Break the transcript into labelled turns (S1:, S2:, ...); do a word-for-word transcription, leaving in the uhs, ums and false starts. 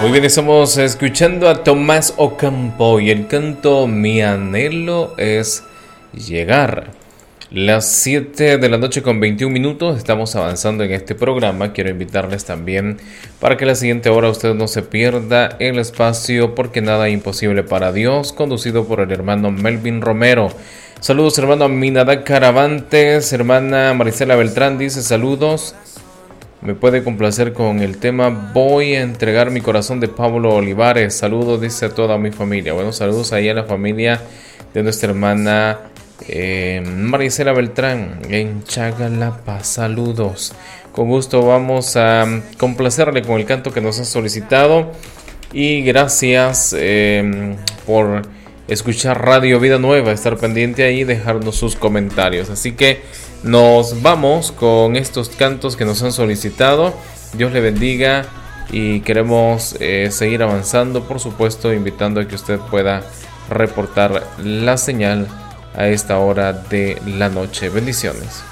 S1: Muy bien, estamos escuchando a Tomás Ocampo y el canto Mi anhelo es llegar. Las siete de la noche con veintiún minutos, estamos avanzando en este programa. Quiero invitarles también para que la siguiente hora usted no se pierda el espacio Porque nada es imposible para Dios, conducido por el hermano Melvin Romero. Saludos, hermano Aminadá Caravantes. Hermana Marisela Beltrán dice saludos. Me puede complacer con el tema Voy a entregar mi corazón, de Pablo Olivares. Saludos, dice a toda mi familia. Bueno, saludos ahí a la familia de nuestra hermana eh, Marisela Beltrán en Chagalapa. Saludos. Con gusto vamos a complacerle con el canto que nos ha solicitado. Y gracias eh, por escuchar Radio Vida Nueva, estar pendiente ahí y dejarnos sus comentarios. Así que nos vamos con estos cantos que nos han solicitado. Dios le bendiga y queremos eh, seguir avanzando, por supuesto, invitando a que usted pueda reportar la señal a esta hora de la noche. Bendiciones.